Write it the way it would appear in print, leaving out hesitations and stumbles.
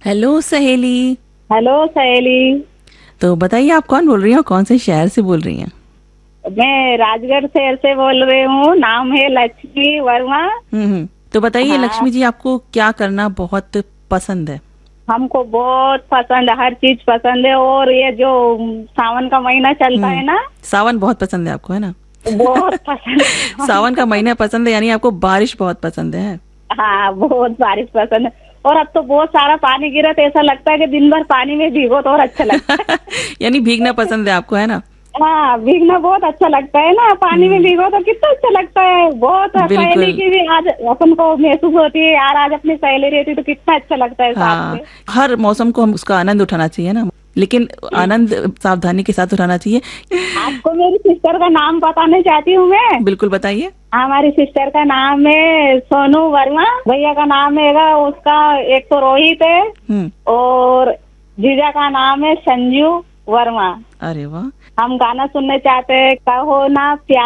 Hello सहेली। Hello सहेली। तो बताइए आप कौन बोल रही हैं और कौन से शहर से बोल रही हैं? मैं राजगढ़ शहर से बोल रही हूँ। नाम है लक्ष्मी वर्मा। तो बताइए हाँ, लक्ष्मी जी, आपको क्या करना बहुत पसंद है? हमको बहुत पसंद है, हर चीज पसंद है। और ये जो सावन का महीना चलता हम्म। है ना, सावन बहुत पसंद है आपको, है ना? बहुत पसंद है सावन सावन का का। महीना पसंद है, यानी आपको बारिश बहुत पसंद है। हाँ, बहुत बारिश पसंद है। और अब तो बहुत सारा पानी गिरा तो ऐसा लगता है कि दिन भर पानी में भीगो तो और अच्छा लगता है। यानी भीगना पसंद है आपको, है ना? हाँ, भीगना बहुत अच्छा लगता है ना, पानी में हम्म। भीगो तो कितना अच्छा लगता है। बहुत सहेली बिल्कुल। की भी आज अपन को महसूस होती है यार, आज अपनी सहेली रहती तो कितना अच्छा लगता है साथ हाँ, में। हर मौसम को हम उसका आनंद उठाना चाहिए ना, लेकिन आनंद सावधानी के साथ उठाना चाहिए। आपको मेरी सिस्टर का नाम बताना चाहती हूँ मैं। बिल्कुल बताइए। हमारी सिस्टर का नाम है सोनू वर्मा। भैया का नाम है उसका, एक तो रोहित है, हम्म। और जीजा का नाम है संजू वर्मा। अरे वाह। हम गाना सुनने चाहते हैं, कहो ना प्यार।